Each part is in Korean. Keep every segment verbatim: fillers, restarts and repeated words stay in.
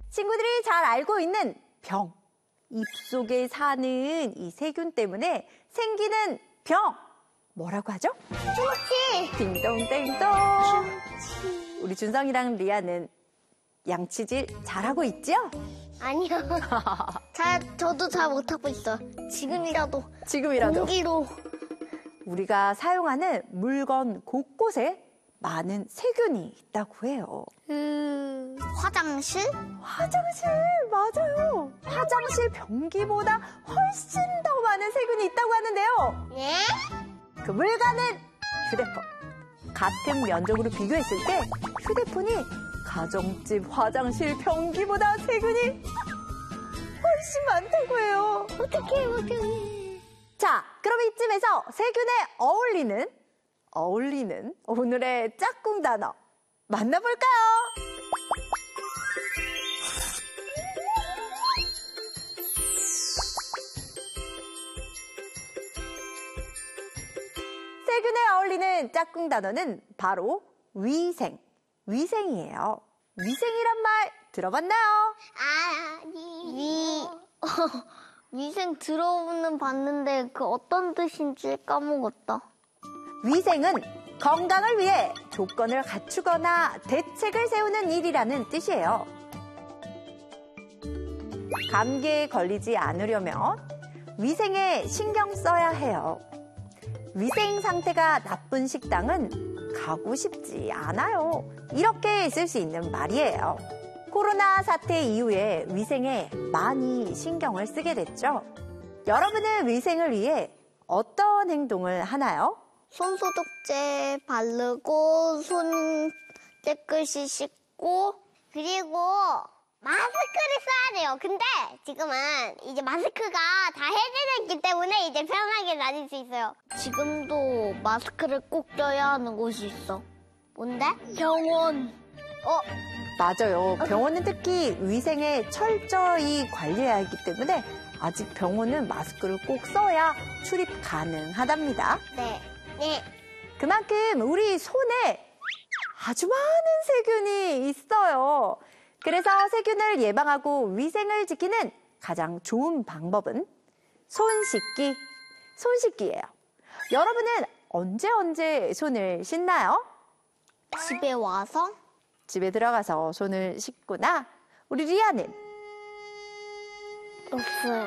친구들이 잘 알고 있는 병. 입속에 사는 이 세균 때문에 생기는 병. 뭐라고 하죠? 충치. 딩동댕동. 충치. 우리 준성이랑 리아는 양치질 잘하고 있죠? 아니요. 잘, 저도 잘 못하고 있어. 지금이라도. 지금이라도. 공기로. 우리가 사용하는 물건 곳곳에 많은 세균이 있다고 해요. 음, 화장실? 화장실, 맞아요. 화장실 변기보다 훨씬 더 많은 세균이 있다고 하는데요. 네? 그 물건은 휴대폰. 같은 면적으로 비교했을 때 휴대폰이 가정집 화장실 변기보다 세균이 훨씬 많다고 해요. 어떡해, 어떡해. 자, 그럼 이쯤에서 세균에 어울리는, 어울리는 오늘의 짝꿍 단어 만나볼까요? 세균에 어울리는 짝꿍 단어는 바로 위생, 위생이에요. 위생이란 말 들어봤나요? 아니. 위, 어, 위생 들어보는 봤는데 그 어떤 뜻인지 까먹었다. 위생은 건강을 위해 조건을 갖추거나 대책을 세우는 일이라는 뜻이에요. 감기에 걸리지 않으려면 위생에 신경 써야 해요. 위생 상태가 나쁜 식당은 가고 싶지 않아요. 이렇게 쓸 수 있는 말이에요. 코로나 사태 이후에 위생에 많이 신경을 쓰게 됐죠. 여러분은 위생을 위해 어떤 행동을 하나요? 손소독제 바르고 손 깨끗이 씻고 그리고 마스크를 써야 돼요. 근데 지금은 이제 마스크가 다 해제됐기 때문에 이제 편하게 다닐 수 있어요. 지금도 마스크를 꼭 껴야 하는 곳이 있어. 뭔데? 병원. 어? 맞아요. 병원은 특히 위생에 철저히 관리해야 하기 때문에 아직 병원은 마스크를 꼭 써야 출입 가능하답니다. 네. 네. 그만큼 우리 손에 아주 많은 세균이 있어요. 그래서 세균을 예방하고 위생을 지키는 가장 좋은 방법은 손 씻기, 손 씻기예요. 여러분은 언제 언제 손을 씻나요? 집에 와서? 집에 들어가서 손을 씻거나 우리 리아는? 없어요.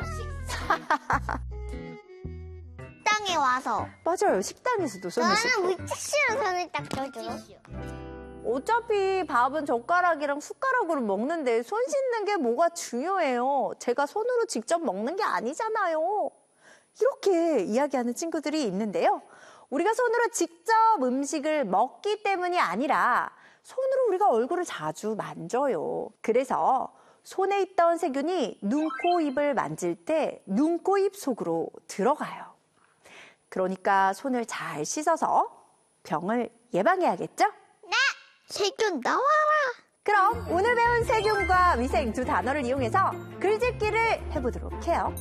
식당에 와서. 맞아요. 식당에서도 손을 씻고. 나는 물티슈로 손을 닦아줘. 어차피 밥은 젓가락이랑 숟가락으로 먹는데 손 씻는 게 뭐가 중요해요. 제가 손으로 직접 먹는 게 아니잖아요. 이렇게 이야기하는 친구들이 있는데요. 우리가 손으로 직접 음식을 먹기 때문이 아니라 손으로 우리가 얼굴을 자주 만져요. 그래서 손에 있던 세균이 눈, 코, 입을 만질 때 눈, 코, 입 속으로 들어가요. 그러니까 손을 잘 씻어서 병을 예방해야겠죠? 네! 세균 나와라! 그럼 오늘 배운 세균과 위생 두 단어를 이용해서 글짓기를 해보도록 해요.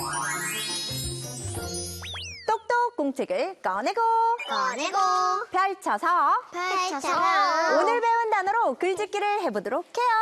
똑똑 공책을 꺼내고 꺼내고 펼쳐서 펼쳐서 오늘 배운 단어로 글짓기를 해보도록 해요.